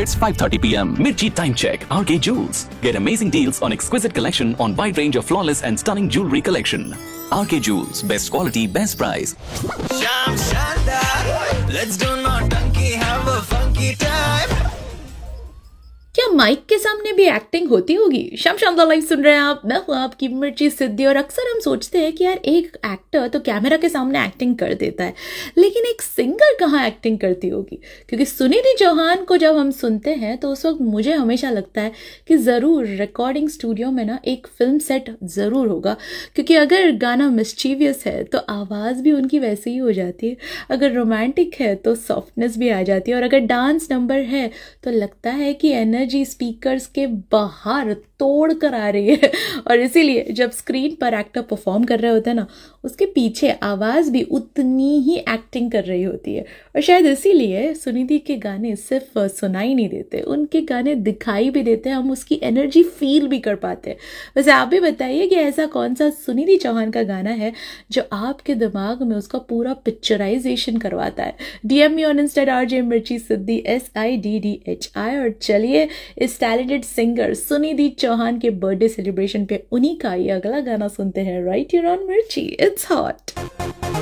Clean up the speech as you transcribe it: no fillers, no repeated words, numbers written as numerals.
It's 5:30 p.m. Mirchi Time Check. RK Jewels. Get amazing deals on exquisite collection on wide range of flawless and stunning jewelry collection. RK Jewels. Best quality, best price. Sham Shandar, let's do naughty, have a funky time. क्या mic के सामने भी acting होती होगी? शाम शानदार live सुन रहे हैं आप, मैं हूँ आपकी मिर्ची सिद्धि। और अक्सर हम सोचते हैं कि यार एक एक्टर तो कैमरा के सामने एक्टिंग कर देता है, लेकिन एक सिंगर कहाँ एक्टिंग करती होगी? क्योंकि सुनिधि चौहान को जब हम सुनते हैं तो उस वक्त मुझे हमेशा लगता है कि ज़रूर रिकॉर्डिंग स्टूडियो में ना एक फिल्म सेट ज़रूर होगा, क्योंकि अगर गाना मिस्चीवियस है तो आवाज़ भी उनकी वैसे ही हो जाती है, अगर रोमांटिक है तो सॉफ्टनेस भी आ जाती है, और अगर डांस नंबर है तो लगता है कि एनर्जी स्पीकर्स के बाहर तोड़ कर आ रही है। और इसीलिए जब स्क्रीन पर एक्टर परफॉर्म कर रहे होते हैं ना, उसके पीछे आवाज़ भी उतनी ही एक्टिंग कर रही होती है। और शायद इसीलिए सुनिधि के गाने सिर्फ सुनाई नहीं देते, उनके गाने दिखाई भी देते हैं, हम उसकी एनर्जी फील भी कर पाते हैं। वैसे आप भी बताइए कि ऐसा कौन सा सुनिधि चौहान का गाना है जो आपके दिमाग में उसका पूरा पिक्चराइजेशन करवाता है? DM me on Insta RJ मिर्ची सिद्धि SIDDHI। और चलिए इस टैलेंटेड सिंगर सुनिधि चौहान के बर्थडे सेलिब्रेशन पे उन्हीं का ये अगला गाना सुनते हैं, राइट हियर ऑन मिर्ची। It's hot.